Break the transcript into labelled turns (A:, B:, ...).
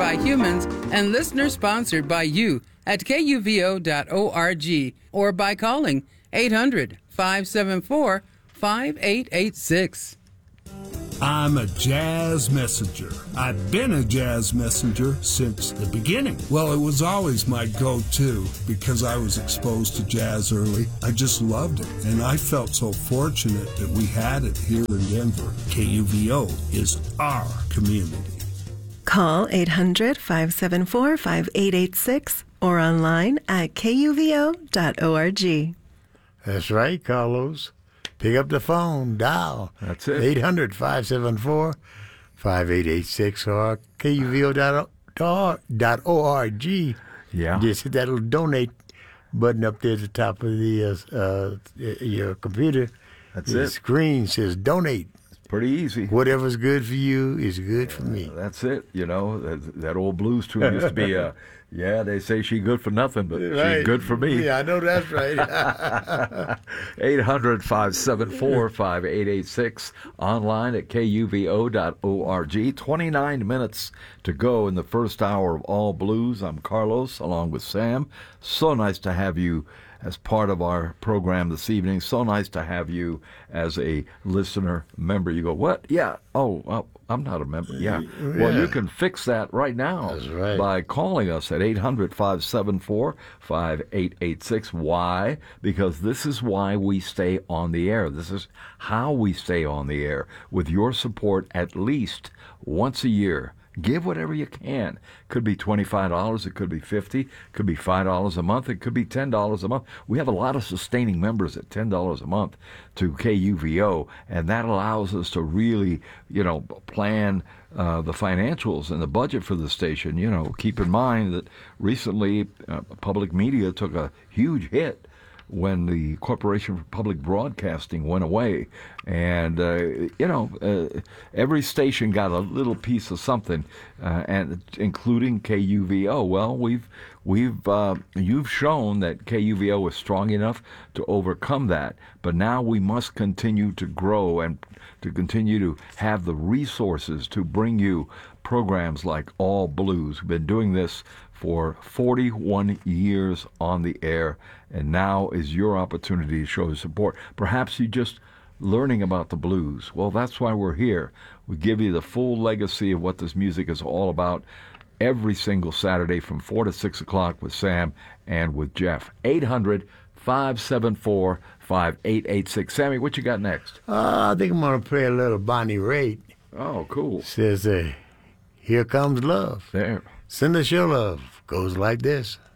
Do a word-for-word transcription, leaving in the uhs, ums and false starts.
A: by humans and listener-sponsored by you at K U V O dot org or by calling eight hundred, five seven four, five eight eight six.
B: I'm a jazz messenger. I've been a jazz messenger since the beginning. Well, it was always my go-to because I was exposed to jazz early. I just loved it, and I felt so fortunate that we had it here in Denver. K U V O is our community.
C: Call eight hundred, five seven four, five eight eight six or online at K U V O dot org.
D: That's right, Carlos. Pick up the phone, dial.
E: That's it.
D: eight hundred, five seven four, five eight eight six or K U V O dot org.
E: Yeah.
D: Just hit that little donate button up there at the top of the uh, uh, your computer.
E: That's
D: the
E: it.
D: The screen says donate.
E: Pretty easy.
D: Whatever's good for you is good for me.
E: Uh, that's it. You know, that, that old blues tune used to be, uh, yeah, they say she good for nothing, but
D: right.
E: she's good for me.
D: Yeah, I know that's right.
E: eight hundred, five seven four, five eight eight six, online at K U V O dot org. twenty-nine minutes to go in the first hour of All Blues. I'm Carlos, along with Sam. So nice to have you as part of our program this evening. So nice to have you as a listener member. You go, what? Yeah. Oh, well, I'm not a member. Yeah.
D: yeah.
E: Well, you can fix that right now.
D: That's right.
E: By calling us at eight hundred, five seven four, five eight eight six. Why? Because this is why we stay on the air. This is how we stay on the air, with your support at least once a year. Give whatever you can. Could be twenty-five dollars. It could be fifty dollars. It could be five dollars a month. It could be ten dollars a month. We have a lot of sustaining members at ten dollars a month to K U V O, and that allows us to really, you know, plan uh, the financials and the budget for the station. You know, keep in mind that recently uh, public media took a huge hit when the Corporation for Public Broadcasting went away. And, uh, you know, uh, every station got a little piece of something, uh, and including K U V O. Well, we've, we've, uh, you've shown that K U V O is strong enough to overcome that. But now we must continue to grow and to continue to have the resources to bring you programs like All Blues. We've been doing this for forty-one years on the air, and now is your opportunity to show support. Perhaps you just learning about the blues. Well, that's why we're here. We give you the full legacy of what this music is all about every single Saturday from four to six o'clock with Sam and with Jeff. eight hundred, five seven four, five eight eight six. Sammy, what you got next?
D: Uh, I think I'm going to play a little Bonnie Raitt.
E: Oh, cool.
D: Says, uh, here comes love.
E: There.
D: Send us your love. Goes like this.